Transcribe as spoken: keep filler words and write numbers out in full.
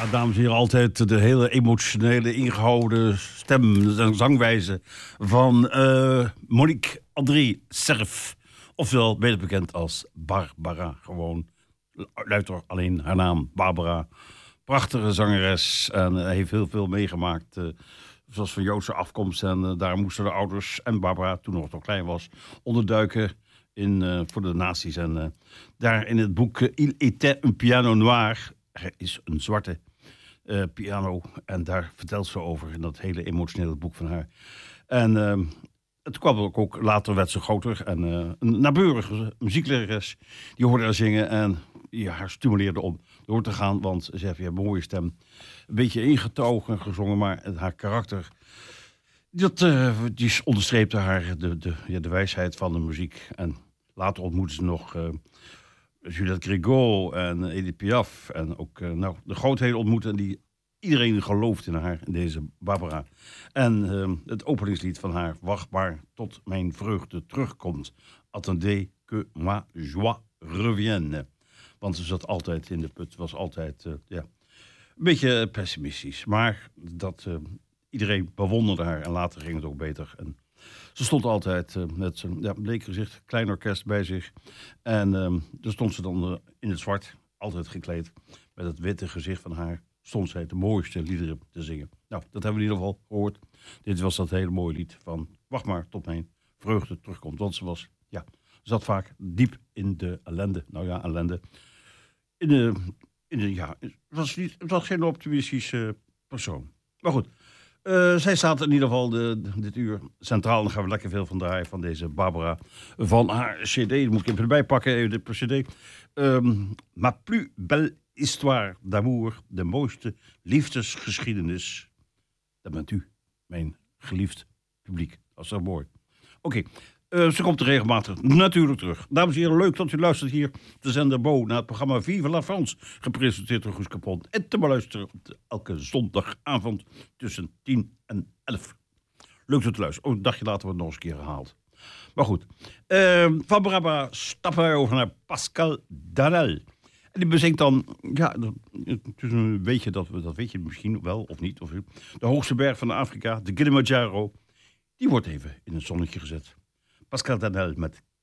Ja, dames en heren, altijd de hele emotionele, ingehouden stem en zangwijze van uh, Monique André Cerf. Ofwel beter bekend als Barbara. Gewoon luidt alleen haar naam, Barbara. Prachtige zangeres en uh, heeft heel veel meegemaakt. Uh, zoals van Joodse afkomst en uh, daar moesten de ouders en Barbara, toen nog nog klein was, onderduiken in, uh, voor de nazi's. En uh, daar in het boek uh, Il était un piano noir, er is een zwarte uh, piano. En daar vertelt ze over in dat hele emotionele boek van haar. En uh, het kwam ook, ook, later werd ze groter. En uh, een naburige muzieklerares, die hoorde haar zingen en ja, haar stimuleerde om door te gaan. Want ze heeft een mooie stem. Een beetje ingetogen gezongen, maar haar karakter, dat, uh, die onderstreepte haar de, de, ja, de wijsheid van de muziek. En later ontmoette ze nog uh, Juliette Grégaud en Edith Piaf. En ook uh, nou, de grootheden ontmoeten. En die iedereen gelooft in haar, in deze Barbara. En uh, het openingslied van haar, Wacht maar tot mijn vreugde terugkomt. Attendez que ma joie revienne. Want ze zat altijd in de put, was altijd uh, ja, een beetje pessimistisch. Maar dat, uh, iedereen bewonderde haar en later ging het ook beter. En ze stond altijd uh, met zijn ja, bleek gezicht, klein orkest bij zich. En uh, daar stond ze dan uh, in het zwart, altijd gekleed. Met het witte gezicht van haar stond zij de mooiste liederen te zingen. Nou, dat hebben we in ieder geval gehoord. Dit was dat hele mooie lied van Wacht maar tot mijn vreugde terugkomt. Want ze was, ja, zat vaak diep in de ellende. Nou ja, ellende. In de, in de, ja, het was, niet, het was geen optimistische persoon. Maar goed, uh, zij staat in ieder geval de, de, dit uur centraal. En daar gaan we lekker veel van draaien van deze Barbara. Van haar cd, die moet ik even erbij pakken, even de cd. Um, Ma plus belle histoire d'amour, de mooiste liefdesgeschiedenis. Dat bent u, mijn geliefd publiek. Dat is zo mooi. Oké. Okay. Uh, ze komt er regelmatig natuurlijk terug. Dames en heren, leuk dat u luistert hier te zender Bo naar het programma Vive la France, gepresenteerd door Guus Capon. En te beluisteren elke zondagavond tussen tien en elf. Leuk dat u luistert. Oh, een dagje later wordt het nog eens een keer herhaald. Maar goed. Uh, van Barbara stappen wij over naar Pascal Danel. En die bezingt dan, ja, weet je dat, dat weet je misschien wel of niet. Of, de hoogste berg van Afrika, de Kilimanjaro, die wordt even in het zonnetje gezet. Pascal Danel met